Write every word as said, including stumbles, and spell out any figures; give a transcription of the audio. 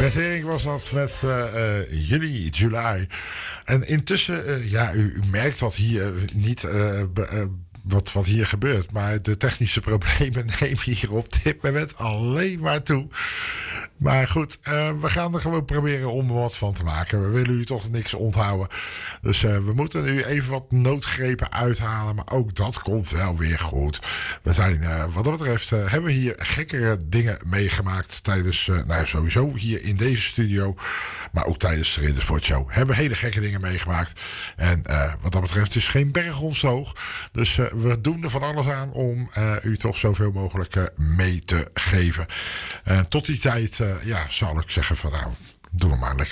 Bert Hering was dat met uh, uh, juli, juli. En intussen, uh, ja, u, u merkt dat hier uh, niet... Uh, uh, Wat, wat hier gebeurt. Maar de technische problemen nemen hier op dit moment alleen maar toe. Maar goed, uh, we gaan er gewoon proberen om er wat van te maken. We willen u toch niks onthouden. Dus uh, we moeten nu even wat noodgrepen uithalen. Maar ook dat komt wel weer goed. We zijn, uh, wat dat betreft, uh, hebben we hier gekkere dingen meegemaakt. Tijdens, uh, nou sowieso hier in deze studio. Maar ook tijdens de Riddersportshow. Hebben we hele gekke dingen meegemaakt. En uh, wat dat betreft is geen berg ons Dus uh, we doen er van alles aan om uh, u toch zoveel mogelijk uh, mee te geven. Uh, tot die tijd, uh, ja, zal ik zeggen van nou, doen we maar lekker.